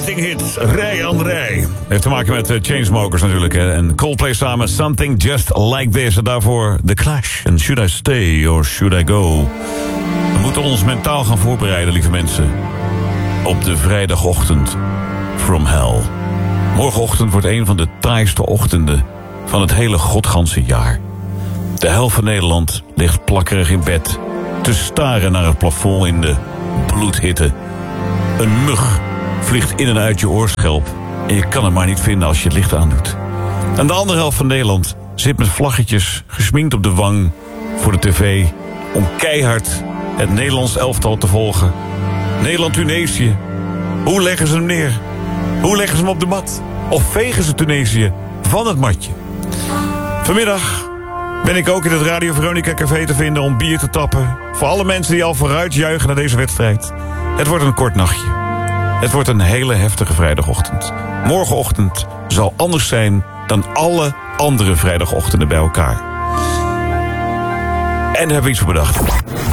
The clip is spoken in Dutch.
Hits, rij aan rij. Heeft te maken met Chainsmokers natuurlijk. Hè. En Coldplay samen, Something Just Like This. En daarvoor The Clash. En Should I Stay or Should I Go? We moeten ons mentaal gaan voorbereiden, lieve mensen. Op de vrijdagochtend from hell. Morgenochtend wordt een van de taaiste ochtenden van het hele godganse jaar. De helft van Nederland ligt plakkerig in bed te staren naar het plafond in de bloedhitte. Een mug vliegt in en uit je oorschelp en je kan het maar niet vinden als je het licht aandoet. En de andere helft van Nederland zit met vlaggetjes gesminkt op de wang voor de tv om keihard het Nederlands elftal te volgen. Nederland-Tunesië. Hoe leggen ze hem neer? Hoe leggen ze hem op de mat? Of vegen ze Tunesië van het matje? Vanmiddag ben ik ook in het Radio Veronica Café te vinden om bier te tappen. Voor alle mensen die al vooruit juichen naar deze wedstrijd. Het wordt een kort nachtje. Het wordt een hele heftige vrijdagochtend. Morgenochtend zal anders zijn dan alle andere vrijdagochtenden bij elkaar. En daar hebben we iets voor bedacht.